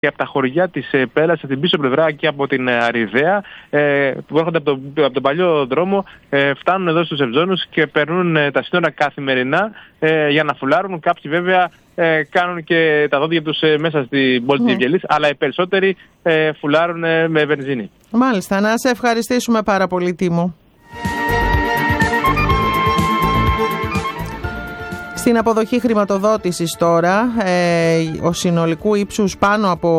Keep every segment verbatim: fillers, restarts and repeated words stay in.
και από τα χωριά της Πέλλας, από την πίσω πλευρά και από την Αριδαία, ε, που έρχονται από τον, από τον παλιό δρόμο, ε, φτάνουν εδώ στους Ευζώνους και περνούν ε, τα σύνορα καθημερινά ε, για να φουλάρουν. Κάποιοι βέβαια ε, κάνουν και τα δόντια τους ε, μέσα στην πόλη της Αιγελής, αλλά οι περισσότεροι ε, φουλάρουν ε, με βενζίνη. Μάλιστα, να σε ευχαριστήσουμε πάρα πολύ, Τίμο. Στην αποδοχή χρηματοδότησης τώρα, ε, ο συνολικού ύψους πάνω από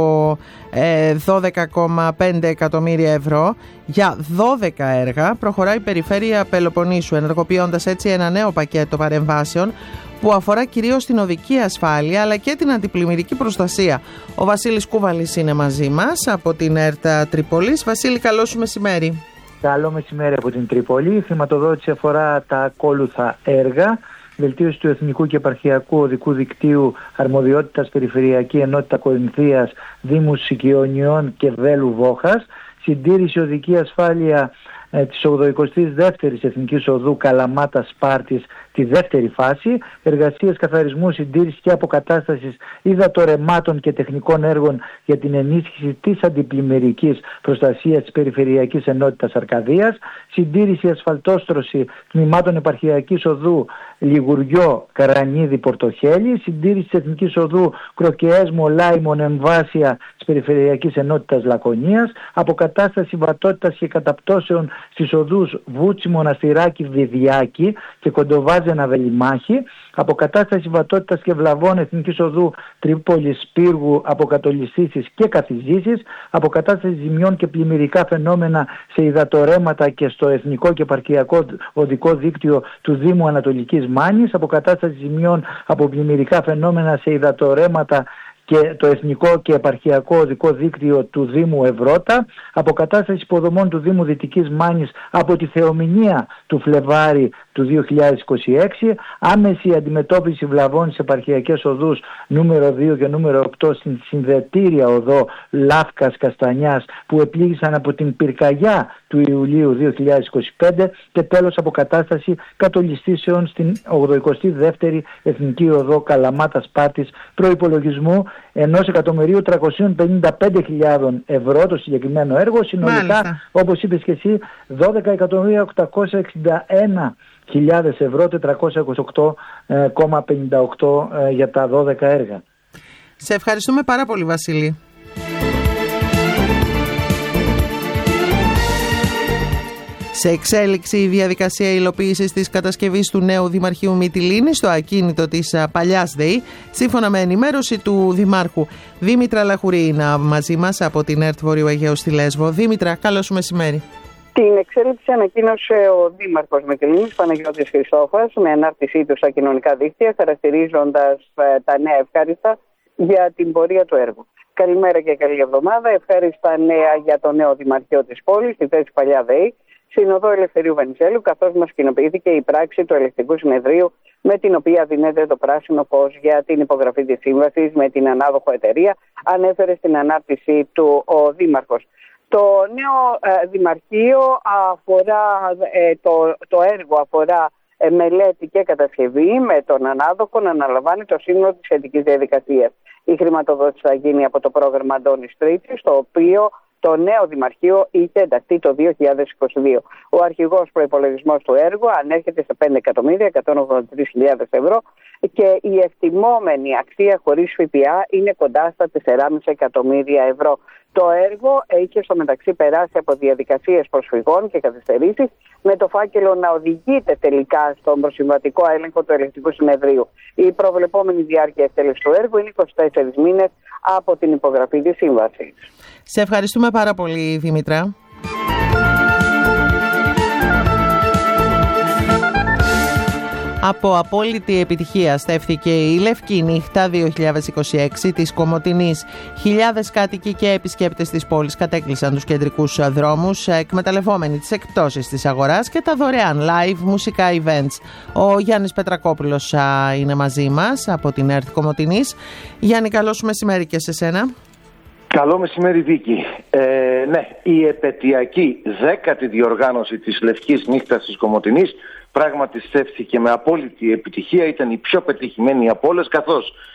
ε, δώδεκα κόμμα πέντε εκατομμύρια ευρώ για δώδεκα έργα, προχωράει η Περιφέρεια Πελοποννήσου, ενεργοποιώντας έτσι ένα νέο πακέτο παρεμβάσεων που αφορά κυρίως την οδική ασφάλεια αλλά και την αντιπλημμυρική προστασία. Ο Βασίλης Κούβαλης είναι μαζί μας από την ΕΡΤ Τρίπολης. Βασίλη, καλό σου μεσημέρι. Καλό μεσημέρι από την Τρίπολη. Η χρηματοδότηση αφορά τα ακόλουθα έργα: βελτίωση του εθνικού και επαρχιακού οδικού δικτύου, αρμοδιότητας Περιφερειακή Ενότητα Κορινθίας, Δήμους Σικιονιών και Βέλου Βόχας, συντήρηση οδική ασφάλεια ε, της ογδοηκοστής δεύτερης Εθνικής Οδού Καλαμάτα Σπάρτης, τη δεύτερη φάση, εργασίες καθαρισμού, συντήρηση και αποκατάστασης υδατορεμάτων και τεχνικών έργων για την ενίσχυση της αντιπλημμυρικής προστασίας της Περιφερειακής Ενότητας Αρκαδίας, συντήρηση ασφαλτόστρωση τμήματων επαρχιακής οδού Λιγουριό Καρανίδη Πορτοχέλη, συντήρηση της Εθνικής Οδού Κροκεέσμο Λάιμον Εμβάσια της Περιφερειακής Ενότητας Λακωνίας, αποκατάσταση βατότητας και καταπτώσεων στις οδούς Βούτσι Μοναστηράκη Βιδιάκη και Κοντοβάζενα Βελιμάχη, αποκατάσταση βατότητας και βλαβών Εθνικής Οδού Τρίπολης Πύργου Αποκατολιστήσεις και Καθιζήσεις, αποκατάσταση ζημιών και πλημμυρικά φαινόμενα σε υδατορέματα και στο Εθνικό και Επαρχιακό Οδικό Δίκτυο του Δήμου Ανατολικής Μάνης, αποκατάσταση ζημιών από πλημμυρικά φαινόμενα σε υδατορέματα και το Εθνικό και Επαρχιακό Οδικό Δίκτυο του Δήμου Ευρώτα, αποκατάσταση υποδομών του Δήμου Δυτικής Μάνης από τη θεομηνία του Φλεβάρι του δύο χιλιάδες είκοσι έξι, άμεση αντιμετώπιση βλαβών στις επαρχιακές οδούς νούμερο δύο και νούμερο οκτώ στην συνδετήρια οδό Λάφκας Καστανιάς που επλήγησαν από την πυρκαγιά του Ιουλίου δύο χιλιάδες είκοσι πέντε, και τέλος αποκατάσταση κατολιστήσεων στην ογδοηκοστή δεύτερη Εθνική Οδό Καλαμάτα Σπάρτης προϋπολογισμού ενός εκατομμυρίου τριακόσιες πενήντα πέντε χιλιάδες ευρώ το συγκεκριμένο έργο. Συνολικά, μάλιστα, όπως είπες και εσύ, δώδεκα εκατομμύρια οκτακόσια εξήντα ένα χιλιάδες ευρώ, τετρακόσια είκοσι οκτώ κόμμα πενήντα οκτώ για τα δώδεκα έργα. Σε ευχαριστούμε πάρα πολύ, Βασίλη. Σε εξέλιξη η διαδικασία υλοποίησης της κατασκευής του νέου Δημαρχείου Μυτιλήνης στο ακίνητο της παλιάς ΔΕΗ, σύμφωνα με ενημέρωση του Δημάρχου. Δήμητρα Λαχουρή είναι μαζί μας από την ΕΡΤ Βορείου Αιγαίου στη Λέσβο. Δήμητρα, καλό σου μεσημέρι. Την εξέλιξη ανακοίνωσε ο Δήμαρχος Μυτιλήνης, Παναγιώτης Χριστόφας, με ανάρτησή του στα κοινωνικά δίκτυα, χαρακτηρίζοντας τα νέα ευχάριστα για την πορεία του έργου. Καλημέρα και καλή εβδομάδα. Ευχάριστα νέα για το νέο Δημαρχείο της πόλης, στη θέση παλιά ΔΕΗ, στην οδό Ελευθερίου Βενιζέλου, καθώς μας κοινοποιήθηκε η πράξη του Ελεκτικού Συνεδρίου με την οποία δίνεται το πράσινο φως για την υπογραφή της σύμβασης με την ανάδοχο εταιρεία, ανέφερε στην ανάρτησή του ο Δήμαρχος. Το νέο ε, Δημαρχείο αφορά, ε, το, το έργο αφορά ε, μελέτη και κατασκευή, με τον ανάδοχο να αναλαμβάνει το σύνολο της σχετικής διαδικασίας. Η χρηματοδότηση θα γίνει από το πρόγραμμα Αντώνης Τρίτης, το οποίο το νέο Δημαρχείο είχε ενταχθεί το δύο χιλιάδες είκοσι δύο. Ο αρχηγός προϋπολογισμός του έργου ανέρχεται σε πέντε εκατομμύρια εκατόν ογδόντα τρεις χιλιάδες ευρώ και η εκτιμόμενη αξία χωρίς ΦΠΑ είναι κοντά στα τέσσερα κόμμα πέντε εκατομμύρια ευρώ. Το έργο είχε στο μεταξύ περάσει από διαδικασίες προσφυγών και καθυστερήσεις, με το φάκελο να οδηγείται τελικά στον προσυμβατικό έλεγχο του Ελεκτικού Συνεδρίου. Η προβλεπόμενη διάρκεια εκτέλεσης του έργου είναι είκοσι τέσσερις μήνες από την υπογραφή της σύμβασης. Σε ευχαριστούμε πάρα πολύ, Δήμητρα. Από απόλυτη επιτυχία στέφθηκε η Λευκή Νύχτα δύο χιλιάδες είκοσι έξι της Κομοτηνής. Χιλιάδες κάτοικοι και επισκέπτες της πόλης κατέκλυσαν τους κεντρικούς δρόμους, εκμεταλλευόμενοι τις εκπτώσεις της αγοράς και τα δωρεάν live μουσικά events. Ο Γιάννης Πετρακόπουλος είναι μαζί μας από την ΕΡΤ Κομοτηνής. Γιάννη, καλό σου μεσημέρι και σε σένα. Καλό μεσημέρι, Βίκη. Ε, ναι, η επετειακή δέκατη διοργάνωση της Λευκής Νύχτας της Κομοτηνής πράγματι στέφθηκε με απόλυτη επιτυχία, ήταν η πιο πετυχημένη από όλες, καθώς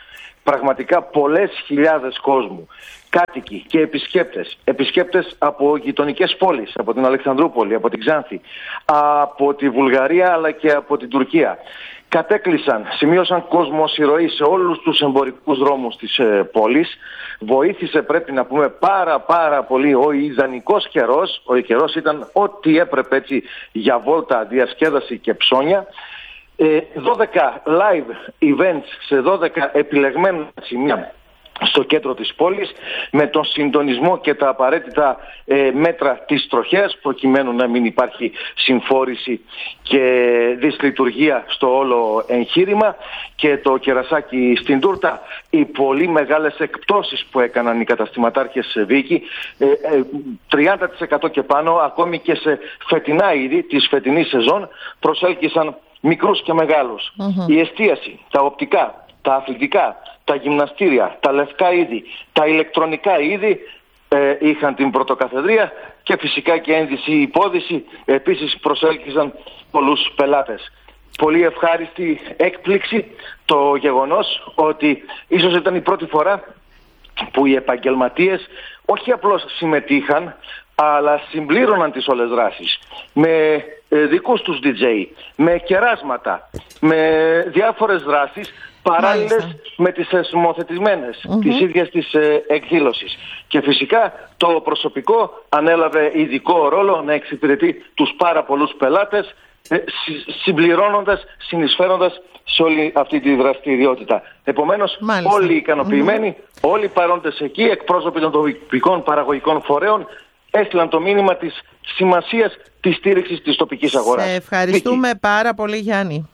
πραγματικά πολλές χιλιάδες κόσμου, κάτοικοι και επισκέπτες, επισκέπτες από γειτονικές πόλεις, από την Αλεξανδρούπολη, από την Ξάνθη, από τη Βουλγαρία αλλά και από την Τουρκία. Κατέκλυσαν, σημείωσαν κοσμοσυρωή σε όλους τους εμπορικούς δρόμους της ε, πόλης. Βοήθησε, πρέπει να πούμε, πάρα πάρα πολύ ο ιδανικός καιρός. Ο καιρός ήταν ό,τι έπρεπε έτσι για βόλτα, διασκέδαση και ψώνια. Ε, δώδεκα live events σε δώδεκα επιλεγμένα σημεία στο κέντρο της πόλης, με τον συντονισμό και τα απαραίτητα ε, μέτρα της τροχέας, προκειμένου να μην υπάρχει συμφόρηση και δυσλειτουργία στο όλο εγχείρημα, και το κερασάκι στην τούρτα, οι πολύ μεγάλες εκπτώσεις που έκαναν οι καταστηματάρχες Βίκη, ε, ε, τριάντα τοις εκατό και πάνω, ακόμη και σε φετινά είδη της φετινής σεζόν, προσέλκυσαν μικρούς και μεγάλους. Mm-hmm. Η εστίαση, τα οπτικά, τα αθλητικά, τα γυμναστήρια, τα λευκά είδη, τα ηλεκτρονικά είδη ε, είχαν την πρωτοκαθεδρία, και φυσικά και ένδυση υπόδυση επίσης προσέλκυσαν πολλούς πελάτες. Πολύ ευχάριστη έκπληξη το γεγονός ότι ίσως ήταν η πρώτη φορά που οι επαγγελματίες όχι απλώς συμμετείχαν, αλλά συμπλήρωναν τις όλες δράσεις με ε, δικούς τους ντι τζέι, με κεράσματα, με διάφορες δράσεις παράλληλες Μάλιστα. με τις εσμοθετημένες mm-hmm. της ίδιας της ε, εκδήλωσης. Και φυσικά το προσωπικό ανέλαβε ειδικό ρόλο να εξυπηρετεί τους πάρα πολλούς πελάτες, ε, συ, συμπληρώνοντας, συνεισφέροντας σε όλη αυτή τη δραστηριότητα. Επομένως, Μάλιστα. όλοι ικανοποιημένοι, mm-hmm. όλοι παρόντες εκεί, εκπρόσωποι των τοπικών παραγωγικών φορέων, έστειλαν το μήνυμα της σημασίας της στήριξης της τοπικής αγοράς. Σε ευχαριστούμε Βίκη. πάρα πολύ, Γιάννη.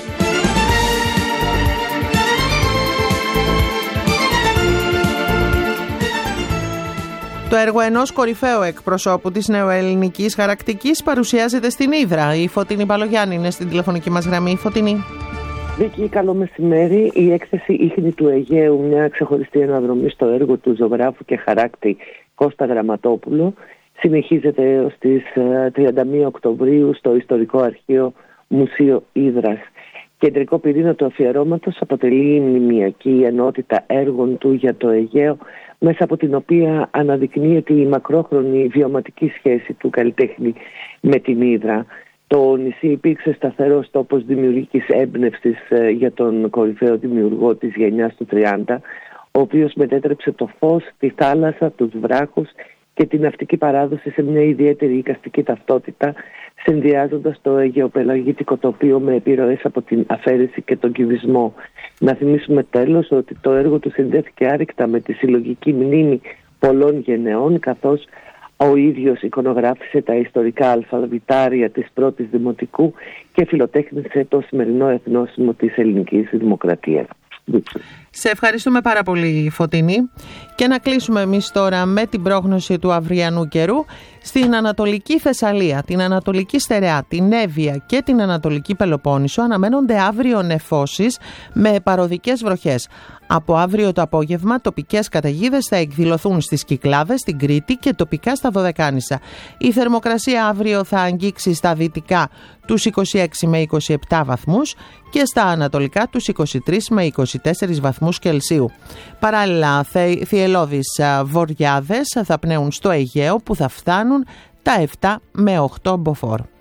Το έργο ενός κορυφαίου εκπροσώπου της νεοελληνικής χαρακτικής παρουσιάζεται στην Ύδρα. Η Φωτεινή Παλογιάννη είναι στην τηλεφωνική μας γραμμή. Φωτεινή. Βίκη, καλό μεσημέρι. Η έκθεση Ίχνη του Αιγαίου, μια ξεχωριστή αναδρομή στο έργο του ζωγράφου και χαράκτη Κώστα Γραμματόπουλο, συνεχίζεται έως τις τριάντα μία Οκτωβρίου στο Ιστορικό Αρχείο Μουσείο Ύδρας. Κεντρικό πυρήνα του αφιερώματος αποτελεί η μνημειακή ενότητα έργων του για το Αιγαίο, μέσα από την οποία αναδεικνύεται η μακρόχρονη βιωματική σχέση του καλλιτέχνη με την Ύδρα. Το νησί υπήρξε σταθερός τόπος δημιουργικής έμπνευσης για τον κορυφαίο δημιουργό της γενιάς του τριάντα, ο οποίος μετέτρεψε το φως, τη θάλασσα, τους βράχους και την ναυτική παράδοση σε μια ιδιαίτερη εικαστική ταυτότητα, συνδυάζοντας το αιγαιοπελαγίτικο τοπίο με επιρροές από την αφαίρεση και τον κυβισμό. Να θυμίσουμε τέλος ότι το έργο του συνδέθηκε άρρηκτα με τη συλλογική μνήμη πολλών γενεών, καθώς ο ίδιος εικονογράφησε τα ιστορικά αλφαβητάρια της πρώτης δημοτικού και φιλοτέχνησε το σημερινό εθνόσημο της ελληνικής δημοκρατίας. Σε ευχαριστούμε πάρα πολύ, Φωτεινή. Και να κλείσουμε εμείς τώρα με την πρόγνωση του αυριανού καιρού. Στην Ανατολική Θεσσαλία, την Ανατολική Στερεά, την Εύβοια και την Ανατολική Πελοπόννησο αναμένονται αύριο νεφώσεις με παροδικές βροχές. Από αύριο το απόγευμα τοπικές καταιγίδες θα εκδηλωθούν στις Κυκλάδες, στην Κρήτη και τοπικά στα Δωδεκάνησα. Η θερμοκρασία αύριο θα αγγίξει στα δυτικά τους είκοσι έξι με είκοσι επτά βαθμούς και στα ανατολικά τους είκοσι τρεις με είκοσι τέσσερις βαθμούς Κελσίου. Παράλληλα, θυελλώδεις βοριάδες θα πνέουν στο Αιγαίο που θα φτάνουν τα επτά με οκτώ μποφόρ.